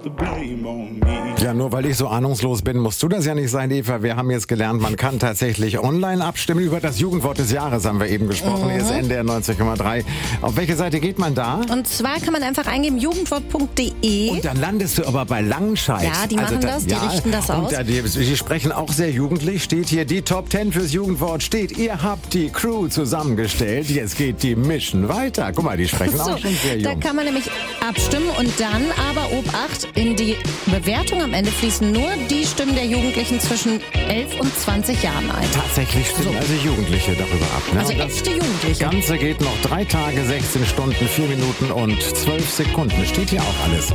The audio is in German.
Ja, nur weil ich so ahnungslos bin, musst du das ja nicht sein, Eva. Wir haben jetzt gelernt, man kann tatsächlich online abstimmen. Über das Jugendwort des Jahres haben wir eben gesprochen. Hier ist NDR 90,3. Auf welche Seite geht man da? Und zwar kann man einfach eingeben jugendwort.de. Und dann landest du aber bei Langenscheidt. Ja, die machen die richten das aus. Und die sprechen auch sehr jugendlich. Steht hier, die Top 10 fürs Jugendwort steht. Ihr habt die Crew zusammengestellt. Jetzt geht die Mission weiter. Guck mal, die sprechen auch schon sehr jung. Da kann man nämlich abstimmen und dann aber Obacht, in die Bewertung am Ende fließen nur die Stimmen der Jugendlichen zwischen 11 und 20 Jahren ein. Tatsächlich stimmen also Jugendliche darüber ab. Ne? Also echte Jugendliche. Das Ganze geht noch 3 Tage, 16 Stunden, 4 Minuten und 12 Sekunden. Steht hier auch alles.